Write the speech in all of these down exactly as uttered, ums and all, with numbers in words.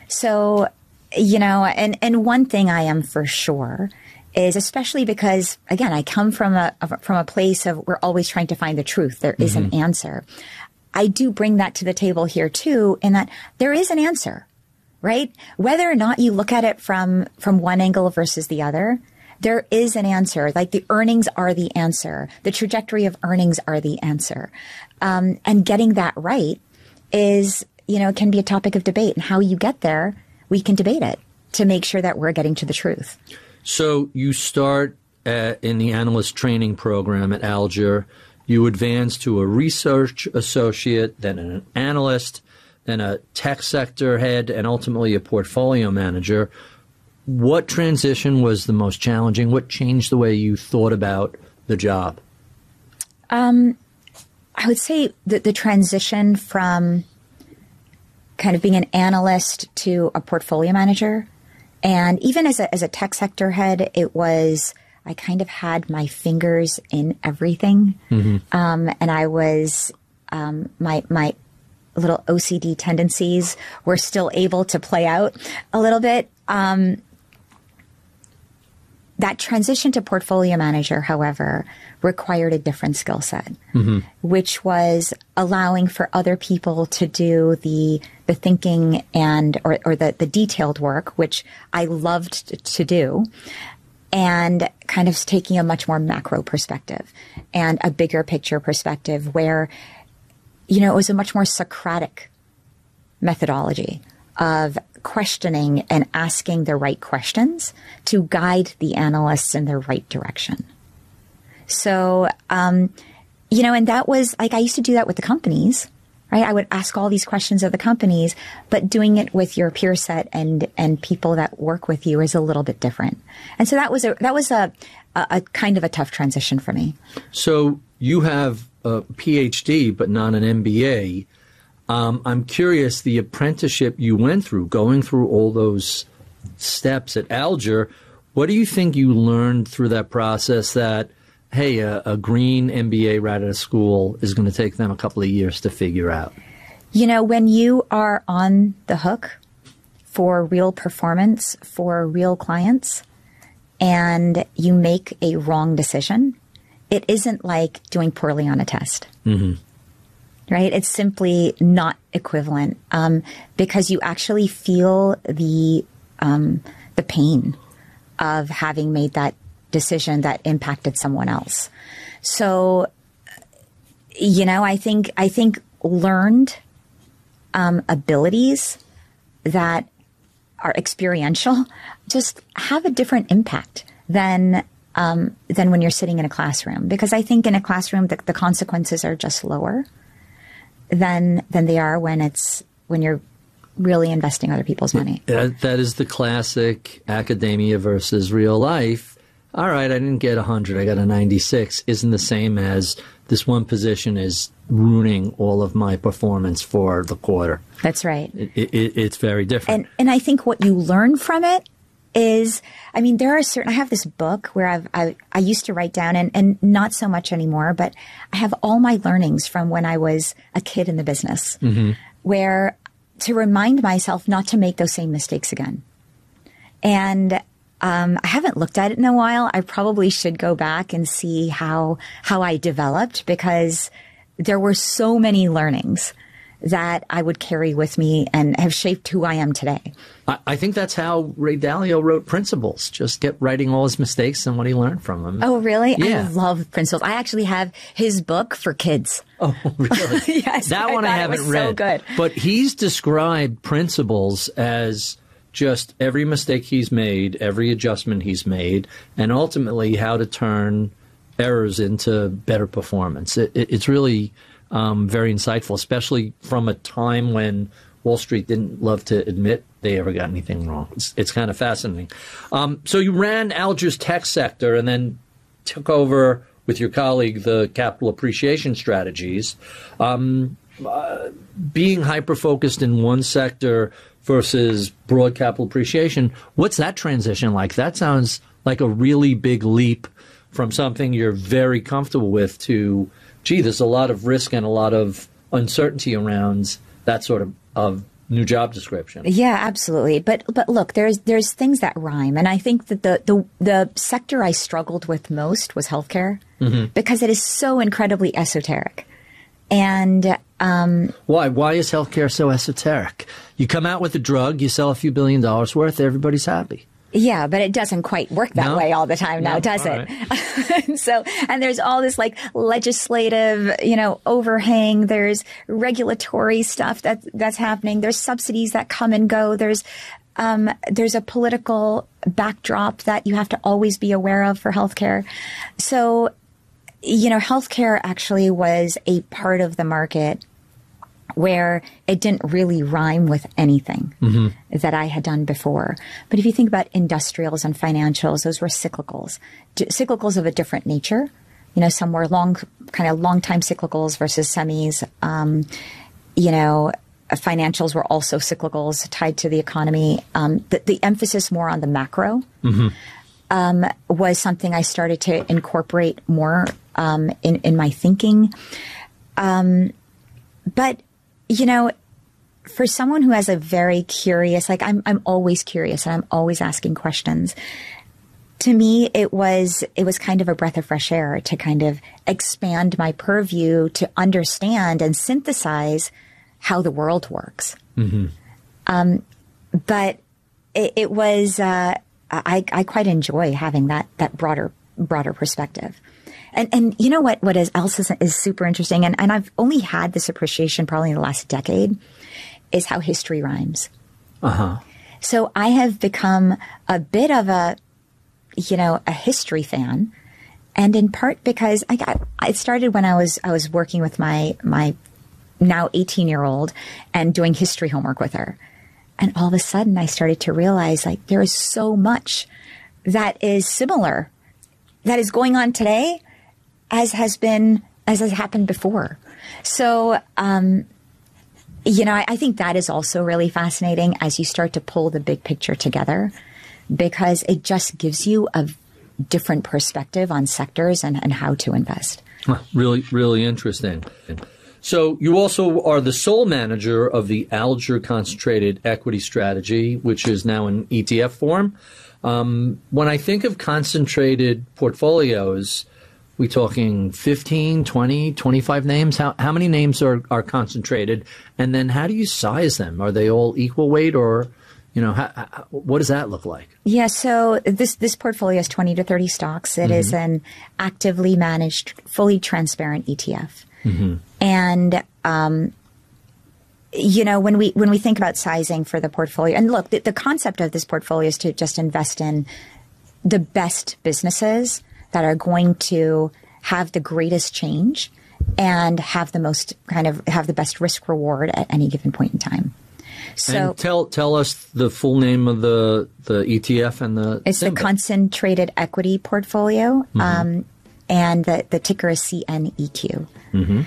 So, you know, and, and one thing I am for sure is, especially because, again, I come from a, from a place of we're always trying to find the truth. There is mm-hmm. an answer. I do bring that to the table here too, in that there is an answer, right? Whether or not you look at it from, from one angle versus the other, there is an answer. Like the earnings are the answer. The trajectory of earnings are the answer. Um, and getting that right is, you know, can be a topic of debate. And how you get there, we can debate it to make sure that we're getting to the truth. So you start at, in the analyst training program at Alger. You advance to a research associate, then an analyst, then a tech sector head, and ultimately a portfolio manager. What transition was the most challenging? What changed the way you thought about the job? Um, I would say that the transition from kind of being an analyst to a portfolio manager, and even as a, as a tech sector head, it was, I kind of had my fingers in everything. Mm-hmm. Um, and I was, um, my, my little O C D tendencies were still able to play out a little bit. Um, That transition to portfolio manager, however, required a different skill set, mm-hmm. which was allowing for other people to do the the thinking and or, or the, the detailed work, which I loved to do, and kind of taking a much more macro perspective and a bigger picture perspective where, you know, it was a much more Socratic methodology of questioning and asking the right questions to guide the analysts in the right direction. So, um, you know, and that was like, I used to do that with the companies, right? I would ask all these questions of the companies, but doing it with your peer set and, and people that work with you is a little bit different. And so that was a, that was a, a, a kind of a tough transition for me. So you have a P H D, but not an M B A. Um, I'm curious, the apprenticeship you went through, going through all those steps at Alger, what do you think you learned through that process that, hey, a, a green M B A right out of school is going to take them a couple of years to figure out? You know, when you are on the hook for real performance, for real clients, and you make a wrong decision, it isn't like doing poorly on a test. Mm-hmm. Right? It's simply not equivalent, um, because you actually feel the, um, the pain of having made that decision that impacted someone else. So, you know, I think, I think learned, um, abilities that are experiential just have a different impact than, um, than when you're sitting in a classroom. Because I think in a classroom, the, the consequences are just lower than than they are when it's when you're really investing other people's money. Yeah, that is the classic academia versus real life. All right, I didn't get a hundred, I got a ninety-six. Isn't the same as this one position is ruining all of my performance for the quarter. That's right. It, it, it's very different. And and I think what you learn from it is, I mean, there are certain, I have this book where I've, I, I used to write down, and, and not so much anymore, but I have all my learnings from when I was a kid in the business, mm-hmm. where to remind myself not to make those same mistakes again. And, um, I haven't looked at it in a while. I probably should go back and see how, how I developed, because there were so many learnings that I would carry with me and have shaped who I am today. I, I think that's how Ray Dalio wrote Principles. Just kept writing all his mistakes and what he learned from them. Oh, really? Yeah. I love Principles. I actually have his book for kids. Oh, really? Yes. That I one I haven't it was read. So good. But he's described Principles as just every mistake he's made, every adjustment he's made, and ultimately how to turn errors into better performance. It, it, it's really um, very insightful, especially from a time when Wall Street didn't love to admit they ever got anything wrong. It's, it's kind of fascinating. Um, so you ran Alger's tech sector and then took over with your colleague the capital appreciation strategies. Um, uh, being hyper-focused in one sector versus broad capital appreciation, what's that transition like? That sounds like a really big leap from something you're very comfortable with to, gee, there's a lot of risk and a lot of uncertainty around that sort of, of new job description. Yeah, absolutely. But but look, there's there's things that rhyme, and I think that the the, the sector I struggled with most was healthcare mm-hmm. because it is so incredibly esoteric. And um, why why is healthcare so esoteric? You come out with a drug, you sell a few billion dollars worth, everybody's happy. Yeah, but it doesn't quite work that no? way all the time now, no? does all it? Right. So, and there's all this like legislative, you know, overhang. There's regulatory stuff that that's happening. There's subsidies that come and go. There's um, there's a political backdrop that you have to always be aware of for healthcare. So, you know, healthcare actually was a part of the market where it didn't really rhyme with anything mm-hmm. that I had done before. But if you think about industrials and financials, those were cyclicals, D- cyclicals of a different nature. You know, some were long, kind of long time cyclicals versus semis. Um, you know, financials were also cyclicals tied to the economy. Um, the, the emphasis more on the macro mm-hmm. um, was something I started to incorporate more um, in, in my thinking. Um, but You know, for someone who has a very curious, like I'm, I'm always curious and I'm always asking questions. To me, it was, it was kind of a breath of fresh air to kind of expand my purview to understand and synthesize how the world works. Mm-hmm. Um, but it, it was, uh, I, I quite enjoy having that, that broader, broader perspective. And, and you know what, what is else is, is super interesting, and, and I've only had this appreciation probably in the last decade, is how history rhymes. Uh-huh. So I have become a bit of a, you know, a history fan, and in part because I got, it started when I was, I was working with my, my now eighteen year old and doing history homework with her. And all of a sudden I started to realize like there is so much that is similar that is going on today as has been, as has happened before. So, um, you know, I, I think that is also really fascinating as you start to pull the big picture together, because it just gives you a different perspective on sectors and, and how to invest. Really, really interesting. So you also are the sole manager of the Alger Concentrated Equity Strategy, which is now in E T F form. Um, when I think of concentrated portfolios, we talking fifteen, twenty, twenty-five names? How how many names are, are concentrated? And then how do you size them? Are they all equal weight, or, you know, how, how, what does that look like? Yeah, so this this portfolio has twenty to thirty stocks. It mm-hmm. is an actively managed, fully transparent E T F. Mm-hmm. And um, you know, when we when we think about sizing for the portfolio, and look, the, the concept of this portfolio is to just invest in the best businesses that are going to have the greatest change and have the most kind of have the best risk reward at any given point in time. So and tell tell us the full name of the the E T F and the it's symbol. The Concentrated Equity Portfolio, mm-hmm. um, and the the ticker is C N E Q. Mm-hmm.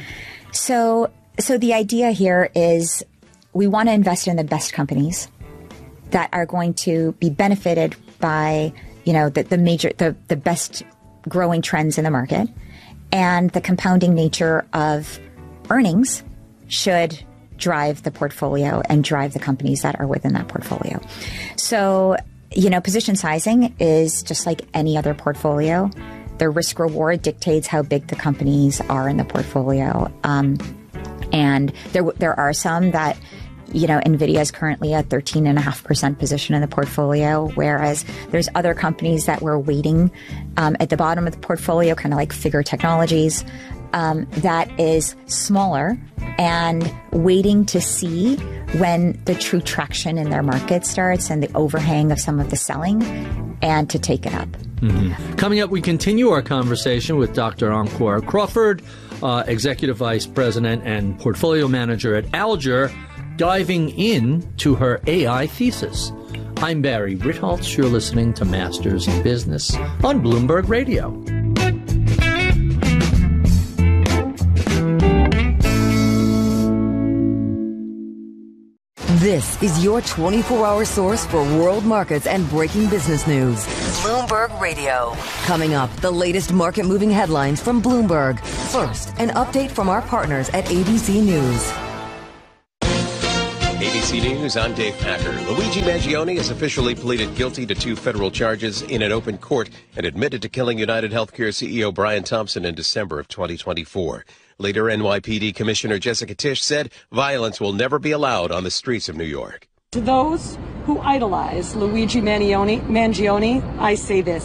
So so the idea here is we want to invest in the best companies that are going to be benefited by, you know, the, the major the the best growing trends in the market, and the compounding nature of earnings should drive the portfolio and drive the companies that are within that portfolio. So, you know, position sizing is just like any other portfolio. The risk reward dictates how big the companies are in the portfolio. Um, and there, there are some that, you know, NVIDIA is currently a thirteen point five percent position in the portfolio, whereas there's other companies that we're weighting um, at the bottom of the portfolio, kind of like Figure Technologies, um, that is smaller and waiting to see when the true traction in their market starts and the overhang of some of the selling, and to take it up. Mm-hmm. Coming up, we continue our conversation with Doctor Ankur Crawford, uh, Executive Vice President and Portfolio Manager at Alger, diving in to her A I thesis. I'm Barry Ritholtz. You're listening to Masters in Business on Bloomberg Radio. This is your twenty-four hour source for world markets and breaking business news. Bloomberg Radio. Coming up, the latest market-moving headlines from Bloomberg. First, an update from our partners at A B C News. A A B C News, I'm Dave Packer. Luigi Mangione has officially pleaded guilty to two federal charges in an open court and admitted to killing United Healthcare C E O Brian Thompson in December of twenty twenty-four. Later, N Y P D Commissioner Jessica Tisch said violence will never be allowed on the streets of New York. To those who idolize Luigi Mangione, Mangione, I say this.